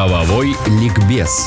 Правовой ликбез.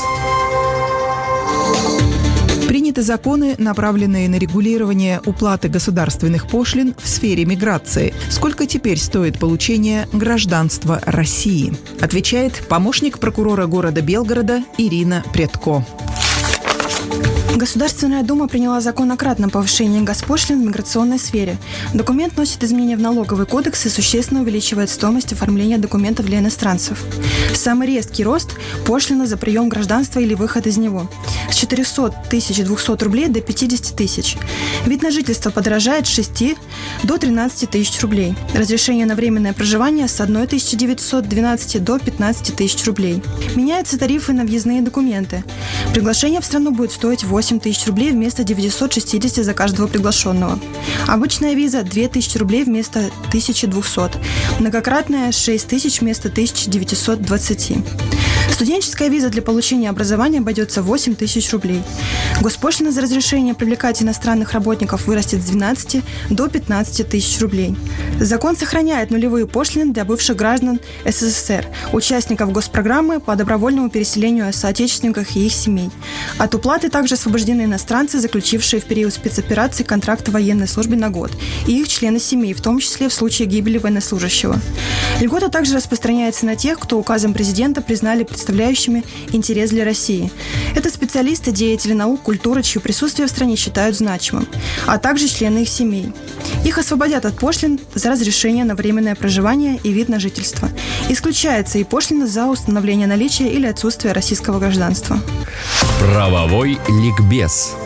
Приняты законы, направленные на регулирование уплаты государственных пошлин в сфере миграции. Сколько теперь стоит получение гражданства России? Отвечает помощник прокурора города Белгорода Ирина Предко. Государственная Дума приняла закон о кратном повышении госпошлин в миграционной сфере. Документ носит изменения в налоговый кодекс и существенно увеличивает стоимость оформления документов для иностранцев. Самый резкий рост – пошлина за прием гражданства или выход из него. С 400 200 рублей до 50 тысяч. Вид на жительство подорожает с 6 до 13 тысяч рублей. Разрешение на временное проживание с 1 912 до 15 тысяч рублей. Меняются тарифы на въездные документы. Приглашение в страну будет стоить 8 тысяч рублей вместо 960 за каждого приглашенного. Обычная виза – 2000 рублей вместо 1200. Многократная – 6 тысяч вместо 1920. Студенческая виза для получения образования обойдется 8 тысяч рублей. Госпошлина за разрешение привлекать иностранных работников вырастет с 12 до 15 тысяч рублей. Закон сохраняет нулевые пошлины для бывших граждан СССР, участников госпрограммы по добровольному переселению соотечественников и их семей. От уплаты также освобождены иностранцы, заключившие в период спецоперации контракт военной службы на год, и их члены семей, в том числе в случае гибели военнослужащего. Льгота также распространяется на тех, кто указом президента признали представляющими интерес для России. Это специалисты, деятели наук, культуры, чье присутствие в стране считают значимым, а также члены их семей. Их освободят от пошлин за разрешение на временное проживание и вид на жительство. Исключается и пошлина за установление наличия или отсутствия российского гражданства. Правовой ликбез.